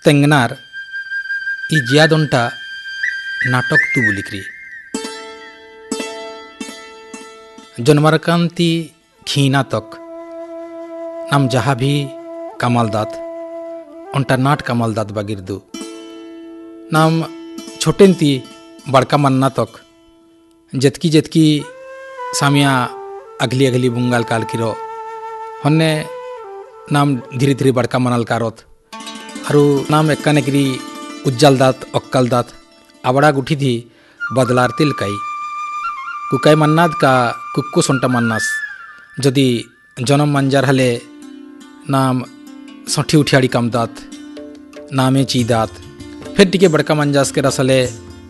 तेंगनार इ जियादंटा नाटक तु बुलिक्री जन्मारकांति खीना तक नाम जहा भी कमाल दात अंटा नाट कमाल दात बागिरदु नाम छोटेंती बड़का मन्ना तक जतकी जतकी सामिया अगली अगली बुंगाल काल किरो हन्ने नाम धीरे धीरे बड़का मनल कारोत अरु नाम एक्कानेकरी उज्जल दात अक्कल दात आवड़ा गुठी थी बदलार तिल काई कुकाई मन्नाद का कुक्कु सोंटा मन्नास जदि जनम मंजार हले नाम सठी उठियाड़ी कम दात नामे ची दात फिर टिके बड़का मंजास के रसले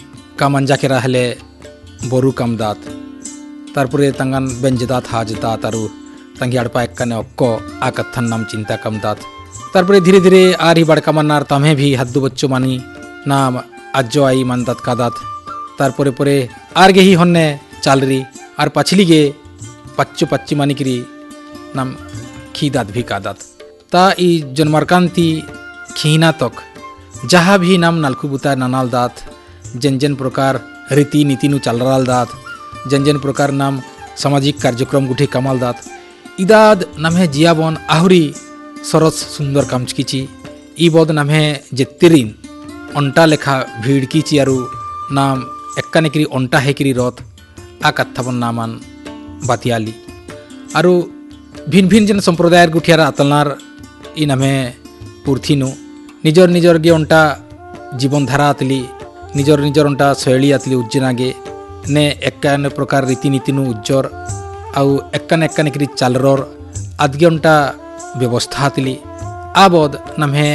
का मंजा के रहले बोरू कम दात तारपुरे तंगन बेंजदात हाजदात अरु तंगी अड़पा एक्काने अक्को आ कत्थन नाम चिंता कम दात तारपुरे धीरे धीरे आरी बड़का मन्नार तमें भी हद्दु बच्चो मानी नाम अज्जो आई मंदत का दात तारपुरे पुरे आरगे ही हन्ने चालरी आर पछली गे पच्चो पच्ची मानिकरी नाम खी दात भी का दात ता ई जन्मारकांति खीना तक जहाँ भी नाम नलखुबुता ननाल दात जन जन प्रकार रीति नीति नु चलराल दात जन जन प्रकार नाम सामाजिक कार्यक्रम गुठे कमाल दात इदाद नम्हे जियाबन आहुरी सरस सुंदर कामचकीची ई बोध नम्हे जेत्तिरिन अंटा लेखा भीड़ कीची आरु नाम एक्कानेकरी अंटा हेकरी रथ आ कत्थाबन नामान बातियाली आरु भिन्न भिन्न जन संप्रदायर गुठियार आतलनार इ नम्हे पुरथिनु निजर निजर गे अंटा जीवन धारा आतली निजर निजर अंटा शैली आतली उज्जनागे ने एक्कान प्रकार रीति नीति नु उज्जर आउ एक्कान एक्कानेकरी चालरोर आदगे अंटा व्यवस्था आतली आबद नम्हे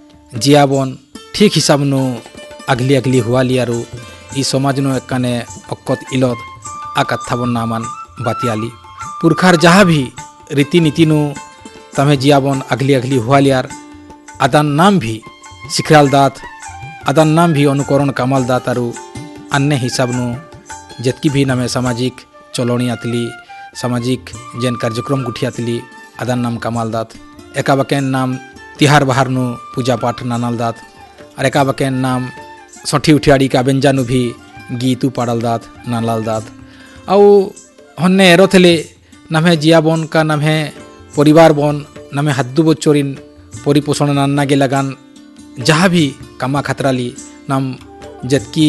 जियाबन ठीक हिसाब नु अगली अगली हुआली आरु ई समाज नु एक्काने अक्कत इलद आ कत्थाबन नामान बातियाली पुरखार जहाँ भी रीति नीति नु तमें जियाबन अगली अगली हुआलियार आदान नाम भी सिखराल दात आदान नाम भी अनुकरण कमाल दात आरु अन्य हिसाब नु जतकी भी नामे सामाजिक चलणी आतली सामाजिक जेन कार्यक्रम गुठी आतली आदान नाम कमाल दात एका बकेन नाम तिहार बहार नु पूजा पाठ नानाल दात और एका बकेन नाम सठी उठियाड़ी का बेंजानु भी गीतु पाड़ल दात नालाल दात आउ हन्ने एरोथेले नम्हे जियाबन का नम्हे परिवार बन नम्हे हद्दु बच्चोरिन परिपोषण नान्ना गे लगान जहाँ भी कामा खतराली नाम जतकी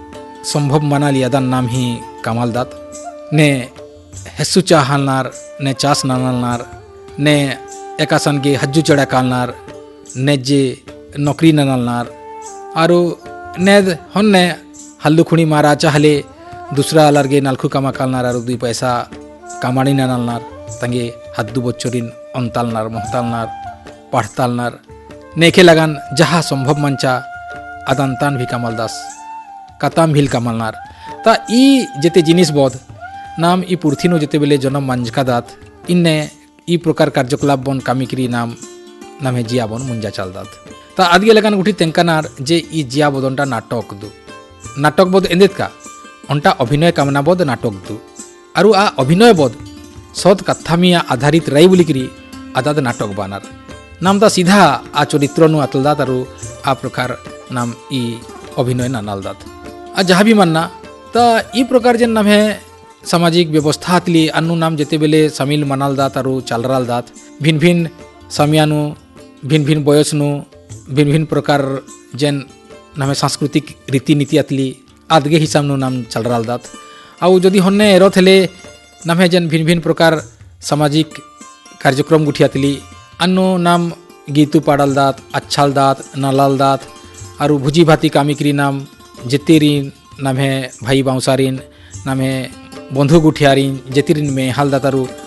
संभव मनाली अदान नाम ही कमाल दात ने हेसु चाहलनार ने चास नानालनार ने एकासन गे हज्जु चढ़ा कालनार ने जे नौकरी नानालनार आरु नेद हन्ने हल्लु खुणी मारा चाहले दूसरा अलर्गे नालखु कामा कालनार आरु दुई पैसा कामाणी नानालनार तंगे हद्दु बच्चोरिन अंतालनार महतालनार पढ़तालनार नेखे लगान जहाँ संभव मंचा आदान भी कमाल दास काताम भील कमालनार ता ई जेते जिनिस बोध नाम ई पुरथिनु जेते बेले जन्म मंजका दात इन्ने ई प्रकार कार्यकलाप बन कामिकरी नाम नामे जियाबन मुंजा चाल दात ता आदगे लगान गुठी तेंकानार जे ई जिया बोदंटा नाटक बोध एंदेत का अंटा अभिनय कामना बोध नाटक दु आरु आ अभिनय बोध सद कथामिया आधारित रही बुलिकरी आदाद नाटक बानार नाम दा सीधा आ चरित्र नु आतल दात आरु आ प्रकार नाम ई अभिनय नानाल दात आ जहाँ भी मानना ता ई प्रकार जेन नाम है सामाजिक व्यवस्था आतली अन्नु नाम जेते बेले सामिल मनाल दात आरु चालराल दात भिन्न भिन्न सामियानु भिन्न भिन्न बयसनु भिन्न भिन्न प्रकार जेन नाम सांस्कृतिक रीति नीति आतली आदगे हिसाब नु नाम चालराल दात आउ जदि हन्ने एरोथेले नाम है जेन भिन्न भिन्न प्रकार सामाजिक कार्यक्रम गुठी आतली अन्नु नाम गीतु पाड़ल दात अच्छाल दात नालाल दात आरु भुजी भाती कामिकरी नाम जेतेरिन नाम है भाई बाउसारिन नाम है बंधु गुठियारिन जेतिरिन में हाल दात आरु